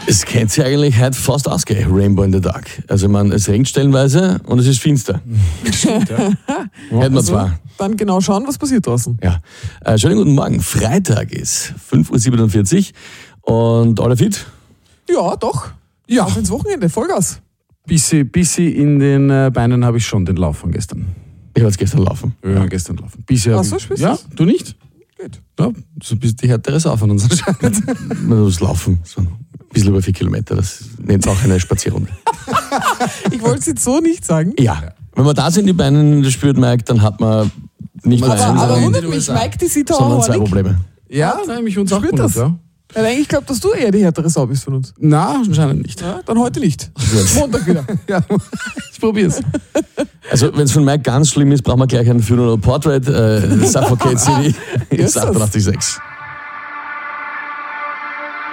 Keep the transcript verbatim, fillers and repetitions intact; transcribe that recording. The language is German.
Es könnte sich eigentlich heute fast ausgehen, Rainbow in the Dark. Also ich meine, es regnet stellenweise und es ist finster. Stimmt, ja. Hätten wir also, zwar. Dann genau schauen, was passiert draußen. Ja. Äh, schönen guten Morgen. Freitag ist fünf Uhr siebenundvierzig und alle fit? Ja, doch. Ja. Auf ins Wochenende, Vollgas. Bissi, bissi in den äh, Beinen habe ich schon den Lauf von gestern. Ich war jetzt gestern laufen. Ja, ja. gestern laufen. Bissi Ach hab so, ich- spielst Ja, du's? du nicht? Gut. Ja, so bist die härtere Sau von uns anscheinend. Man muss laufen. So ein bisschen über vier Kilometer. Das nennt auch eine Spazierrunde. Ich wollte es jetzt so nicht sagen. Ja. Wenn man da sind, die Beine spürt, merkt, dann hat man nicht nur Aber- ein, Aber, aber in sondern, wundert den mich, U S A. Mike, die sieht da sondern auch zwei nicht. Probleme. Ja, da habe ich uns auch Spürt gewundert, das? ja. Weil eigentlich glaubt, dass du eher die härtere Sau bist von uns. Na, anscheinend nicht. Ja, dann heute nicht. Montag wieder. Ja, ich probier's. Also wenn es von Mike ganz schlimm ist, brauchen wir gleich ein Funeral Portrait. Äh, Suffocate City Ist ist das? achtundachtzig Komma sechs.